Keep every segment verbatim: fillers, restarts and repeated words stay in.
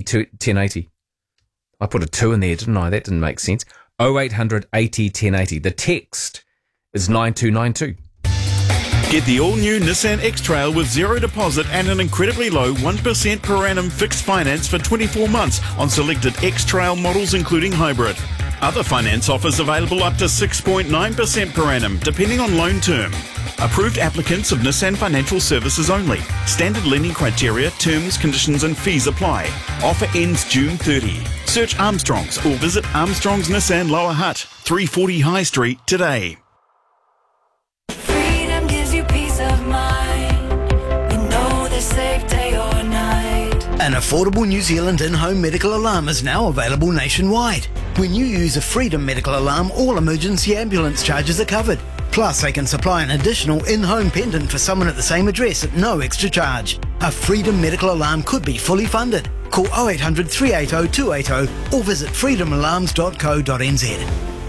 ten eighty. I put a two in there, didn't I? That didn't make sense. oh eight hundred eighty ten eighty. The text is nine two nine two. Get the all-new Nissan X-Trail with zero deposit and an incredibly low one percent per annum fixed finance for twenty-four months on selected X-Trail models including hybrid. Other finance offers available up to six point nine percent per annum depending on loan term. Approved applicants of Nissan Financial Services only. Standard lending criteria, terms, conditions and fees apply. Offer ends June thirtieth. Search Armstrongs or visit Armstrongs Nissan Lower Hutt, three forty High Street today. An affordable New Zealand in-home medical alarm is now available nationwide. When you use a Freedom medical alarm, all emergency ambulance charges are covered. Plus, they can supply an additional in-home pendant for someone at the same address at no extra charge. A Freedom medical alarm could be fully funded. Call oh eight hundred three eight oh two eight oh or visit freedom alarms dot co dot n z.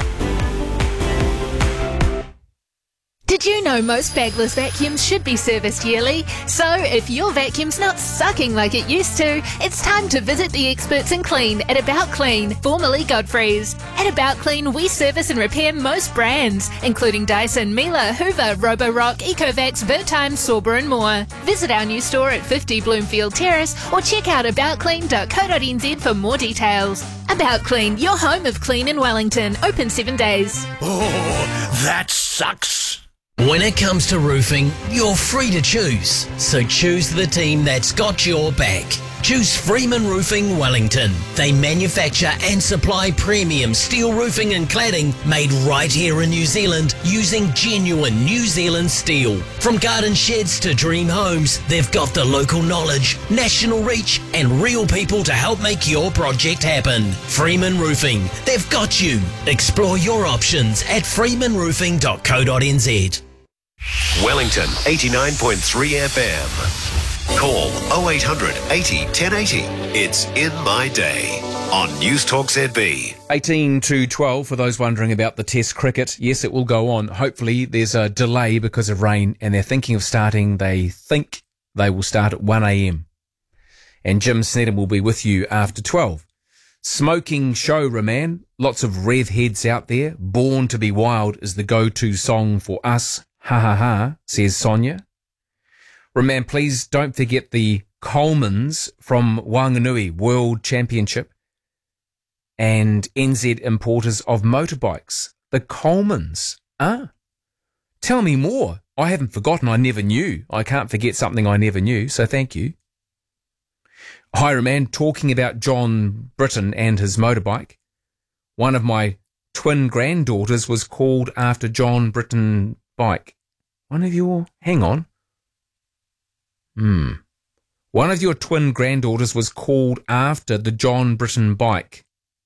Did you know most bagless vacuums should be serviced yearly? So if your vacuum's not sucking like it used to, it's time to visit the experts in clean at About Clean, formerly Godfrey's. At About Clean, we service and repair most brands, including Dyson, Miele, Hoover, Roborock, Ecovacs, Vertime, Sauber and more. Visit our new store at fifty Bloomfield Terrace or check out about clean dot co dot n z for more details. About Clean, your home of clean in Wellington, open seven days. Oh, that sucks. When it comes to roofing, you're free to choose. So choose the team that's got your back. Choose Freeman Roofing Wellington. They manufacture and supply premium steel roofing and cladding made right here in New Zealand using genuine New Zealand steel. From garden sheds to dream homes, they've got the local knowledge, national reach and real people to help make your project happen. Freeman Roofing, they've got you. Explore your options at freeman roofing dot co dot n z. Wellington eighty-nine point three F M. Call oh eight hundred eighty ten eighty. It's In My Day on News Talk Z B. eighteen to twelve, for those wondering about the Test cricket. Yes, it will go on. Hopefully there's a delay because of rain and they're thinking of starting, they think they will start at one a m. And Jim Sneddon will be with you after twelve. Smoking show, Roman. Lots of rev heads out there. Born to be Wild is the go-to song for us. Ha ha ha, says Sonia. Roman, please don't forget the Colemans from Wanganui World Championship and N Z importers of motorbikes. The Colemans. Ah, tell me more. I haven't forgotten. I never knew. I can't forget something I never knew, so thank you. Hi, Roman. Talking about John Britton and his motorbike. One of my twin granddaughters was called after John Britton bike. One of your... Hang on. Hmm. One of your twin granddaughters was called after the John Britton bike.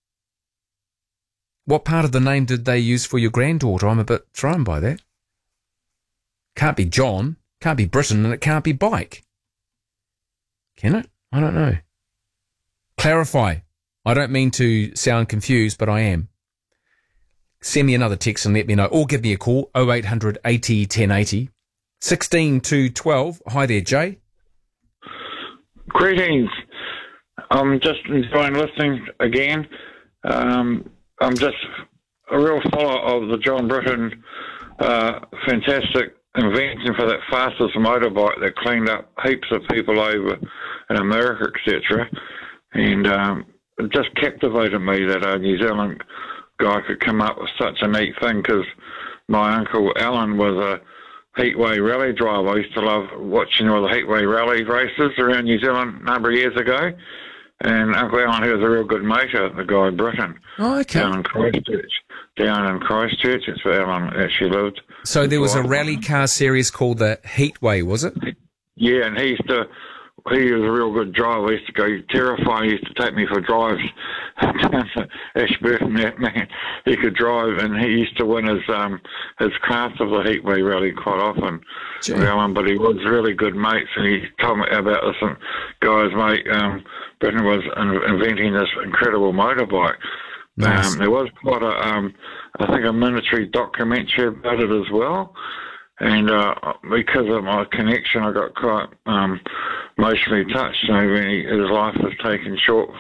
What part of the name did they use for your granddaughter? I'm a bit thrown by that. Can't be John, can't be Britton, and it can't be bike. Can it? I don't know. Clarify. I don't mean to sound confused, but I am. Send me another text and let me know. Or give me a call, oh eight hundred eighty ten eighty. sixteen to twelve. Hi there, Jay. Greetings. I'm just enjoying listening again. Um, I'm just a real follower of the John Britton uh, fantastic invention for that fastest motorbike that cleaned up heaps of people over in America, et cetera. And um, it just captivated me that a New Zealand guy could come up with such a neat thing, because my uncle Alan was a Heatway rally driver. I used to love watching all the Heatway rally races around New Zealand a number of years ago. And Uncle Alan, he was a real good mate of the guy Britton. Oh, okay. Down in Christchurch. Down in Christchurch, it's where Alan actually lived. So there was a rally car series called the Heatway, was it? Yeah, and he used to... He was a real good driver. He used to go terrifying. He used to take me for drives down to Ashburton. That man, he could drive, and he used to win his um his class of the Heatway rally quite often. Um, but he was really good mates, and he told me about this guy's mate. Um, Britain was inventing this incredible motorbike. Nice. Um, there was quite a um I think a military documentary about it as well. And uh, because of my connection, I got quite um, emotionally touched. You know, when he, his life was taken short